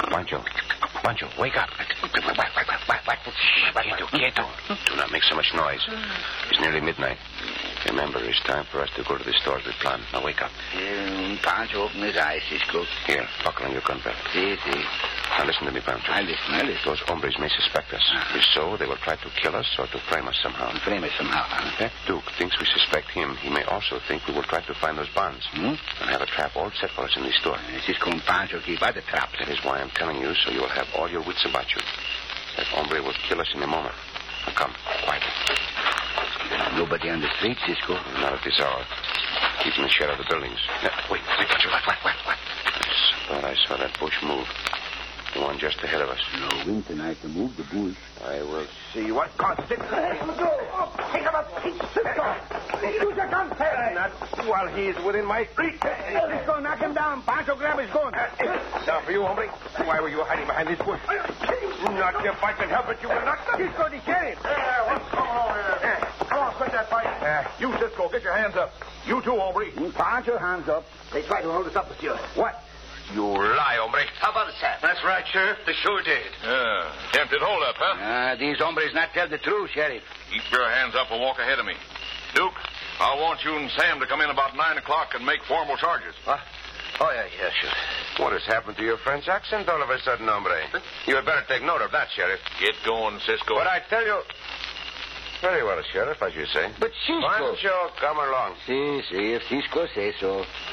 Pancho, wake up. Quieto. Do not make so much noise. It's nearly midnight. Remember, it's time for us to go to the store as we planned. Now wake up. Pancho opened his eyes, Cisco. Here, buckle on your gun belt. See. Now listen to me, Pancho. I listen. Those hombres may suspect us. If so, they will try to kill us or to frame us somehow. Frame us somehow, huh? That Duke thinks we suspect him. He may also think we will try to find those bonds. And have a trap all set for us in the store. Cisco and Pancho keep out the traps. That is why I'm telling you, so you will have all your wits about you. That hombre will kill us in a moment. Now come, quietly. Nobody on the street, Cisco. Not at this hour. He's in the shadow of the buildings. Wait, Pancho. What? I thought I saw that bush move. The one just ahead of us. No wind tonight to move the bush. I will see what caused it. Hey, go. Pick him up. Cisco. Use your gun, sir. Not while he's within my reach. Cisco, knock him down. Pancho, grab his gun. Now for you, hombre. Why were you hiding behind this bush? Not if I can help it, you will not. Cisco, the sheriff. What's going on here? Come on, quit that fight. You, Cisco, get your hands up. You too, hombre. Pancho, hands up. They try to hold us up, monsieur. What? You lie, hombre. How about it, sir? That's right, Sheriff. They sure did. Tempted hold up, huh? These hombres not tell the truth, Sheriff. Keep your hands up and walk ahead of me. Duke, I want you and Sam to come in about 9 o'clock and make formal charges. Oh, yeah, sure. What has happened to your French accent all of a sudden, hombre? You had better take note of that, Sheriff. Get going, Cisco. But I tell you... Very well, Sheriff, as you say. But Cisco... Pancho, come along. See, if Cisco says so.